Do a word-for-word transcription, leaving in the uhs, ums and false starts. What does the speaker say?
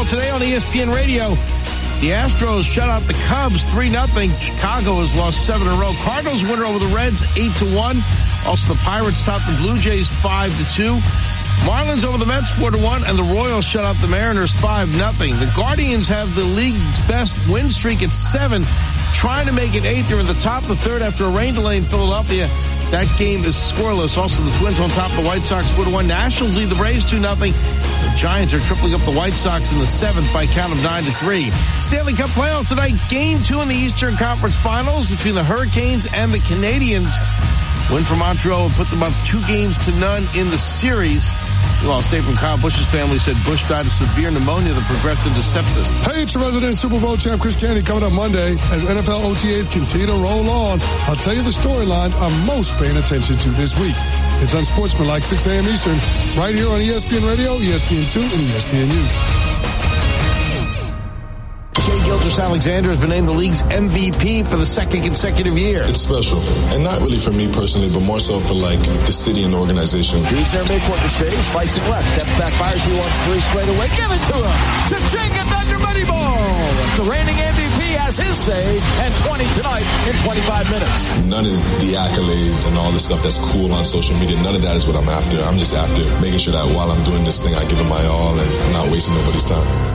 baseball today on E S P N Radio. The Astros shut out the Cubs three nothing. Chicago has lost seven in a row. Cardinals winner over the Reds eight to one. Also, the Pirates topped the Blue Jays five to two. Marlins over the Mets four to one, and the Royals shut out the Mariners five nothing. The Guardians have the league's best win streak at seven, trying to make it eight. They're in the top of the third after a rain delay in Philadelphia. That game is scoreless. Also, the Twins on top of the White Sox four to one. Nationals lead the Braves two nothing. The Giants are tripling up the White Sox in the seventh by a count of nine to three. Stanley Cup playoffs tonight. Game two in the Eastern Conference Finals between the Hurricanes and the Canadiens. Win for Montreal and put them up two games to none in the series. Well, stay from Kyle Busch's family said Busch died of severe pneumonia that progressed into sepsis. Hey, it's your resident Super Bowl champ Chris Candy coming up Monday as N F L O T As continue to roll on. I'll tell you the storylines I'm most paying attention to this week. It's Unsportsmanlike, six a.m. Eastern, right here on E S P N Radio, E S P N two, and E S P N U. Shai Gilgeous-Alexander has been named the league's M V P for the second consecutive year. It's special, and not really for me personally, but more so for like the city and the organization. He's there midcourt to Shai, slicing left, steps back, fires, he wants three straight away. Give it to him. Cha-ching and Thunder Moneyball. The reigning M V P has his say, and twenty tonight in twenty-five minutes. None of the accolades and all the stuff that's cool on social media, none of that is what I'm after. I'm just after making sure that while I'm doing this thing, I give it my all and I'm not wasting nobody's time.